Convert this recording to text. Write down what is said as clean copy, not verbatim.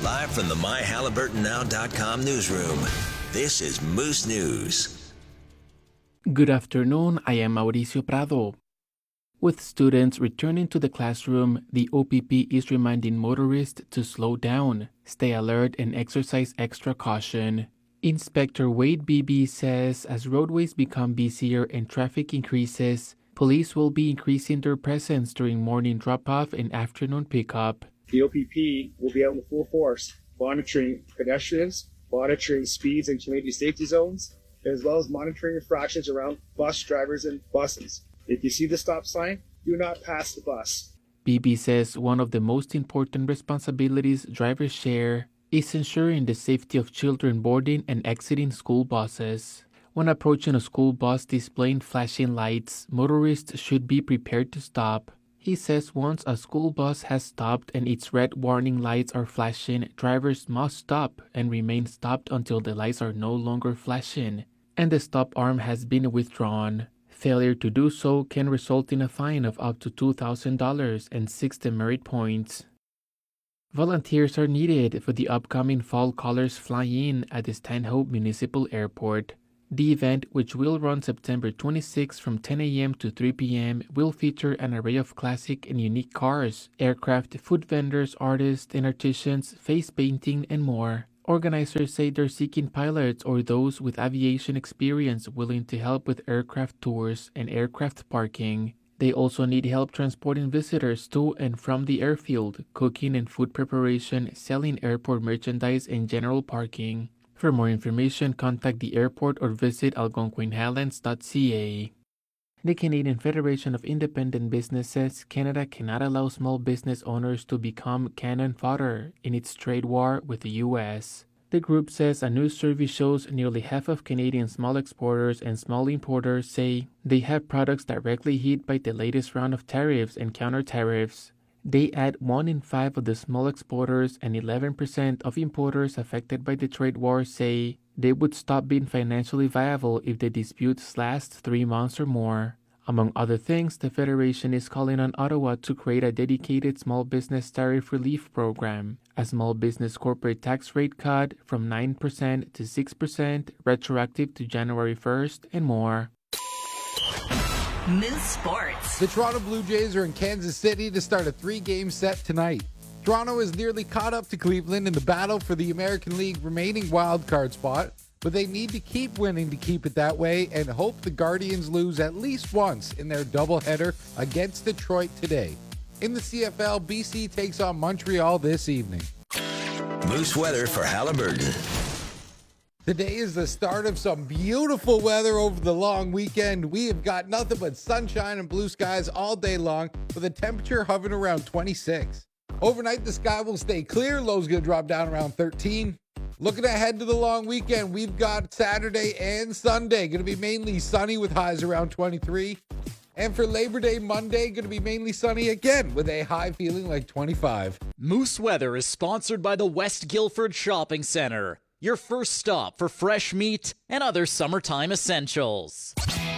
Live from the MyHalliburtonNow.com newsroom, this is Moose News. Good afternoon, I am Mauricio Prado. With students returning to the classroom, the OPP is reminding motorists to slow down, stay alert, and exercise extra caution. Inspector Wade Beebe says as roadways become busier and traffic increases, police will be increasing their presence during morning drop-off and afternoon pickup. The OPP will be out in full force, monitoring pedestrians, monitoring speeds and community safety zones, as well as monitoring infractions around bus drivers and buses. If you see the stop sign, do not pass the bus. Beebe says one of the most important responsibilities drivers share is ensuring the safety of children boarding and exiting school buses. When approaching a school bus displaying flashing lights, motorists should be prepared to stop. He says once a school bus has stopped and its red warning lights are flashing, drivers must stop and remain stopped until the lights are no longer flashing and the stop arm has been withdrawn. Failure to do so can result in a fine of up to $2,000 and 6 demerit points. Volunteers are needed for the upcoming Fall Colors Fly-In at the Stanhope Municipal Airport. The event, which will run September 26 from 10 a.m. to 3 p.m., will feature an array of classic and unique cars, aircraft, food vendors, artists, and artisans, face painting, and more. Organizers say they're seeking pilots or those with aviation experience willing to help with aircraft tours and aircraft parking. They also need help transporting visitors to and from the airfield, cooking and food preparation, selling airport merchandise, and general parking. For more information, contact the airport or visit algonquinhighlands.ca. The Canadian Federation of Independent Business says Canada cannot allow small business owners to become cannon fodder in its trade war with the U.S. The group says a new survey shows nearly half of Canadian small exporters and small importers say they have products directly hit by the latest round of tariffs and counter-tariffs. They add 1 in 5 of the small exporters and 11% of importers affected by the trade war say they would stop being financially viable if the disputes last 3 months or more. Among other things, the Federation is calling on Ottawa to create a dedicated small business tariff relief program, a small business corporate tax rate cut from 9% to 6%, retroactive to January 1st, and more. Moose Sports. The Toronto Blue Jays are in Kansas City to start a 3-game set tonight. Toronto is nearly caught up to Cleveland in the battle for the American League remaining wildcard spot, but they need to keep winning to keep it that way and hope the Guardians lose at least once in their doubleheader against Detroit today. In the CFL, BC takes on Montreal this evening. Moose weather for Halliburton. Today is the start of some beautiful weather over the long weekend. We have got nothing but sunshine and blue skies all day long with a temperature hovering around 26. Overnight, the sky will stay clear. Low's going to drop down around 13. Looking ahead to the long weekend, we've got Saturday and Sunday. Going to be mainly sunny with highs around 23. And for Labor Day Monday, going to be mainly sunny again with a high feeling like 25. Moose Weather is sponsored by the West Guildford Shopping Center, your first stop for fresh meat and other summertime essentials.